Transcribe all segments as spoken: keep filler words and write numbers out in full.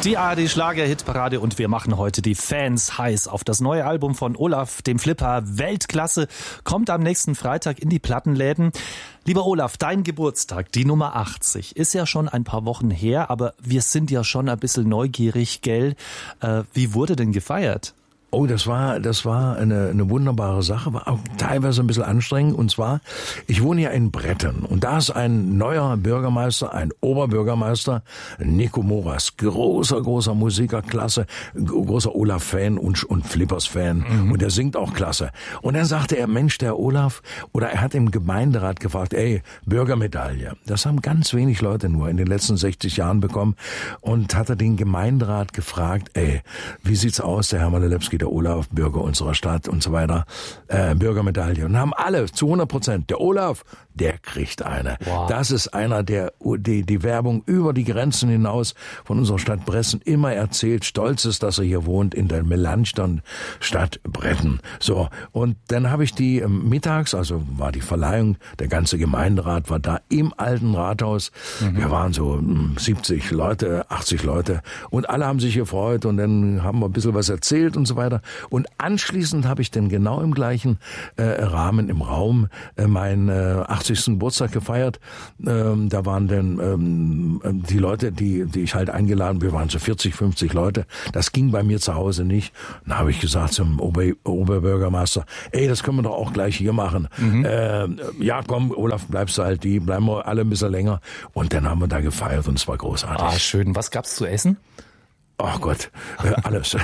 Die A R D-Schlager-Hitparade und wir machen heute die Fans heiß auf das neue Album von Olaf, dem Flipper. Weltklasse, kommt am nächsten Freitag in die Plattenläden. Lieber Olaf, dein Geburtstag, die Nummer achtzig, ist ja schon ein paar Wochen her, aber wir sind ja schon ein bisschen neugierig, gell? Äh, wie wurde denn gefeiert? Oh, das war, das war eine, eine wunderbare Sache, war auch teilweise ein bisschen anstrengend. Und zwar, ich wohne ja in Bretten und da ist ein neuer Bürgermeister, ein Oberbürgermeister, Nico Moras, großer, großer Musiker, klasse, großer Olaf-Fan und, und Flippers-Fan. Mhm. Und er singt auch klasse. Und dann sagte er, Mensch, der Olaf, oder er hat im Gemeinderat gefragt, ey, Bürgermedaille. Das haben ganz wenig Leute nur in den letzten sechzig Jahren bekommen. Und hat er den Gemeinderat gefragt, ey, wie sieht's aus, der Herr Malelewski, der Olaf, Bürger unserer Stadt und so weiter, äh, Bürgermedaille. Und haben alle zu hundert Prozent, der Olaf, der kriegt eine. Wow. Das ist einer, der die, die Werbung über die Grenzen hinaus von unserer Stadt Bressen immer erzählt, stolz ist, dass er hier wohnt in der Melanchthon Stadt Bretten. So, und dann habe ich die ähm, mittags, also war die Verleihung, der ganze Gemeinderat war da im alten Rathaus. Mhm. Wir waren so mh, siebzig Leute, achtzig Leute und alle haben sich gefreut und dann haben wir ein bisschen was erzählt und so weiter. Und anschließend habe ich dann genau im gleichen äh, Rahmen, im Raum, äh, meinen äh, achtzigsten Geburtstag gefeiert. Ähm, da waren dann ähm, die Leute, die die ich halt eingeladen, wir waren so vierzig, fünfzig Leute. Das ging bei mir zu Hause nicht. Dann habe ich gesagt zum Ober, Oberbürgermeister, ey, das können wir doch auch gleich hier machen. Mhm. Äh, ja, komm, Olaf, bleibst du halt die, bleiben wir alle ein bisschen länger. Und dann haben wir da gefeiert und es war großartig. Ah, schön. Was gab's zu essen? Ach Gott, äh, alles.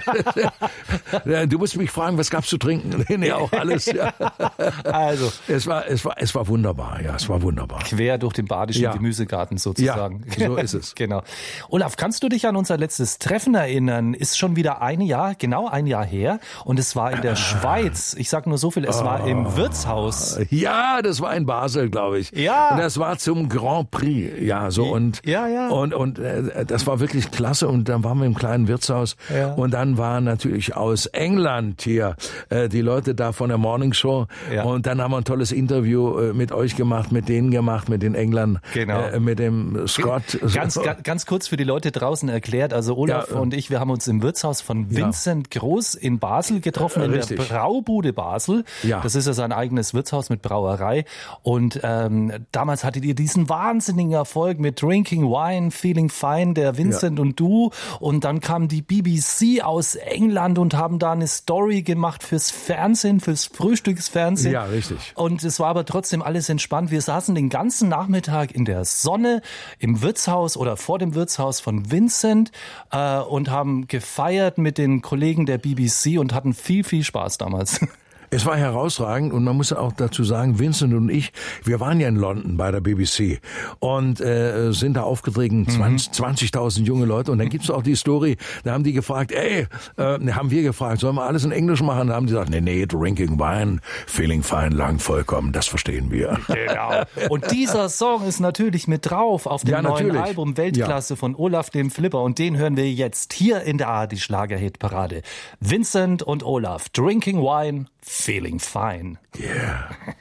Du musst mich fragen, was gab's zu trinken? Nee, nee, auch alles. Ja. Also, es war, es war, es war wunderbar. Ja, es war wunderbar. Quer durch den badischen ja. Gemüsegarten sozusagen. Ja, so ist es. Genau. Olaf, kannst du dich an unser letztes Treffen erinnern? Ist schon wieder ein Jahr, genau ein Jahr her. Und es war in der ah. Schweiz. Ich sag nur so viel, es oh. war im Wirtshaus. Ja, das war in Basel, glaube ich. Ja. Und das war zum Grand Prix. Ja, so und ja, ja. und und äh, das war wirklich klasse. Und dann waren wir im kleinen Wirtshaus ja. und dann waren natürlich aus England hier äh, die Leute da von der Morning Show ja. und dann haben wir ein tolles Interview äh, mit euch gemacht, mit denen gemacht, mit den Engländern, genau. äh, mit dem Scott. Ganz, ganz, ganz kurz für die Leute draußen erklärt, also Olaf ja, und ich, wir haben uns im Wirtshaus von Vincent ja. Groß in Basel getroffen, in Richtig. der Braubude Basel. Ja. Das ist ja sein eigenes Wirtshaus mit Brauerei und ähm, damals hattet ihr diesen wahnsinnigen Erfolg mit Drinking Wine, Feeling Fine, der Vincent ja. und du, und dann Dann kam die B B C aus England und haben da eine Story gemacht fürs Fernsehen, fürs Frühstücksfernsehen. Ja, richtig. Und es war aber trotzdem alles entspannt. Wir saßen den ganzen Nachmittag in der Sonne im Wirtshaus oder vor dem Wirtshaus von Vincent äh, und haben gefeiert mit den Kollegen der B B C und hatten viel, viel Spaß damals. Es war herausragend und man muss auch dazu sagen, Vincent und ich, wir waren ja in London bei der B B C und äh, sind da aufgetreten, mhm. zwanzigtausend junge Leute und dann gibt's auch die Story, da haben die gefragt, ey, äh, haben wir gefragt, sollen wir alles in Englisch machen? Da haben die gesagt, nee, nee, drinking wine, feeling fine, lang vollkommen, das verstehen wir. Genau. Und dieser Song ist natürlich mit drauf auf dem ja, neuen natürlich. Album Weltklasse ja. von Olaf, dem Flipper und den hören wir jetzt hier in der A R D Schlager-Hitparade. Vincent und Olaf, Drinking Wine, Feeling Fine. Yeah.